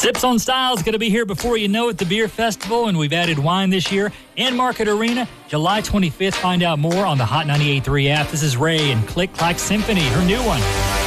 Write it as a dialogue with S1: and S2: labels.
S1: Sips on Style is going to be here before you know it, the beer festival, and we've added wine this year. In Market Arena, July 25th. Find out more on the Hot 98.3 app. This is Ray and Click Clack Symphony, her new one.